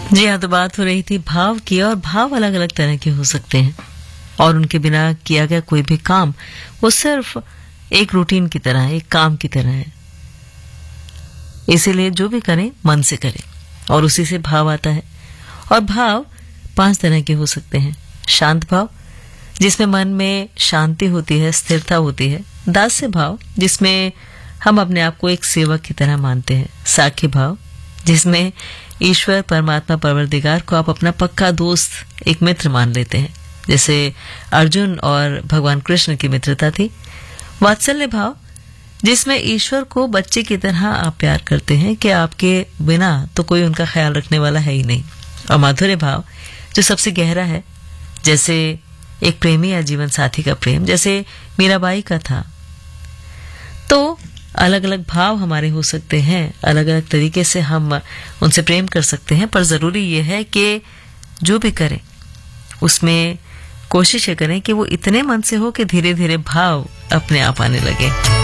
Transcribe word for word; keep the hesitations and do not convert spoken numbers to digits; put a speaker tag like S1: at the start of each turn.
S1: जी हाँ, तो बात हो रही थी भाव की, और भाव अलग अलग तरह के हो सकते हैं और उनके बिना किया गया कोई भी काम वो सिर्फ एक रूटीन की तरह है, एक काम की तरह है। इसीलिए जो भी करें मन से करें और उसी से भाव आता है। और भाव पांच तरह के हो सकते हैं। शांत भाव, जिसमें मन में शांति होती है, स्थिरता होती है। दास्य भाव, जिसमें हम अपने आप को एक सेवक की तरह मानते हैं। साख्य भाव, जिसमें ईश्वर परमात्मा परवरदिगार को आप अपना पक्का दोस्त, एक मित्र मान लेते हैं, जैसे अर्जुन और भगवान कृष्ण की मित्रता थी। वात्सल्य भाव, जिसमें ईश्वर को बच्चे की तरह आप प्यार करते हैं कि आपके बिना तो कोई उनका ख्याल रखने वाला है ही नहीं। और माधुर्य भाव, जो सबसे गहरा है, जैसे एक प्रेमी या जीवन साथी का प्रेम, जैसे मीराबाई का था। तो अलग अलग भाव हमारे हो सकते हैं, अलग अलग तरीके से हम उनसे प्रेम कर सकते हैं, पर जरूरी यह है कि जो भी करें उसमें कोशिश करें कि वो इतने मन से हो कि धीरे धीरे भाव अपने आप आने लगे।